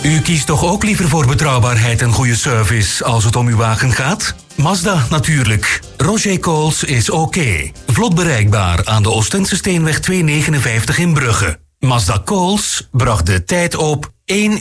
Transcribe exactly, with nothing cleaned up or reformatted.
U kiest toch ook liever voor betrouwbaarheid en goede service als het om uw wagen gaat? Mazda natuurlijk. Roger Coles is oké. Vlot bereikbaar aan de Oostense Steenweg tweehonderdnegenenvijftig in Brugge. Mazda Coles bracht de tijd op één